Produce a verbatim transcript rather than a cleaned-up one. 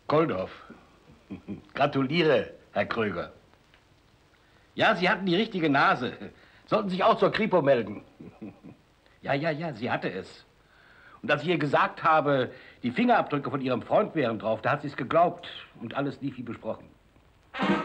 Koldorf. Gratuliere, Herr Kröger. Ja, Sie hatten die richtige Nase. Sollten sich auch zur Kripo melden. Ja, ja, ja, sie hatte es. Und als ich ihr gesagt habe, die Fingerabdrücke von ihrem Freund wären drauf, da hat sie es geglaubt. Und alles lief wie besprochen.